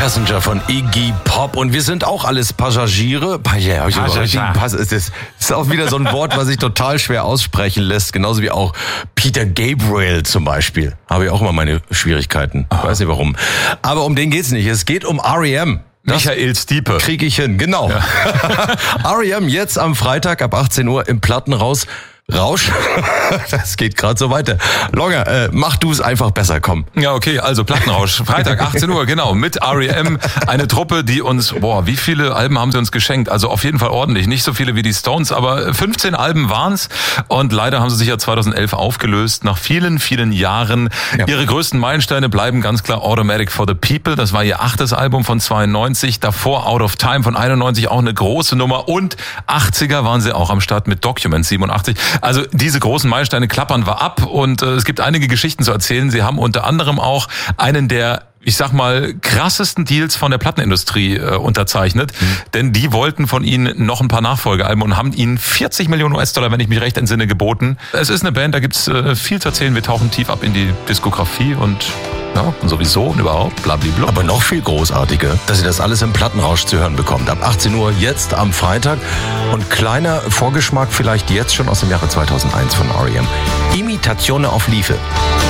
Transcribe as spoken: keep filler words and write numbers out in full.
Passenger von Iggy Pop und wir sind auch alles Passagiere. Ja, Passagier. Pass, es ist, es ist auch wieder so ein Wort, was sich total schwer aussprechen lässt, genauso wie auch Peter Gabriel zum Beispiel. Habe ich auch immer meine Schwierigkeiten. Ich weiß nicht warum. Aber um den geht's nicht. Es geht um R E M. Das Michael Stiepe. Krieg ich hin, genau. Ja. R E M jetzt am Freitag ab achtzehn Uhr im Plattenraus. Rausch, das geht gerade so weiter. Longer, äh, mach du es einfach besser, komm. Ja, okay, also Plattenrausch, Freitag achtzehn Uhr, genau, mit R E M, eine Truppe, die uns, boah, wie viele Alben haben sie uns geschenkt? Also auf jeden Fall ordentlich, nicht so viele wie die Stones, aber fünfzehn Alben waren's und leider haben sie sich ja zweitausendelf aufgelöst, nach vielen, vielen Jahren. Ja. Ihre größten Meilensteine bleiben ganz klar Automatic for the People, das war ihr achtes Album von zweiundneunzig, davor Out of Time von einundneunzig, auch eine große Nummer und achtziger waren sie auch am Start mit Document siebenundachtzig. Also diese großen Meilensteine klappern wir ab und äh, es gibt einige Geschichten zu erzählen. Sie haben unter anderem auch einen der, ich sag mal, krassesten Deals von der Plattenindustrie äh, unterzeichnet. Mhm. Denn die wollten von ihnen noch ein paar Nachfolgealben und haben ihnen vierzig Millionen U S-Dollar, wenn ich mich recht entsinne, geboten. Es ist eine Band, da gibt's äh, viel zu erzählen. Wir tauchen tief ab in die Diskografie und ja, und sowieso und überhaupt, blablabla. Aber noch viel großartiger, dass ihr das alles im Plattenrausch zu hören bekommt. Ab achtzehn Uhr jetzt am Freitag. Und kleiner Vorgeschmack vielleicht jetzt schon aus dem Jahre zweitausendeins von R E M. Imitazione auf Liefe.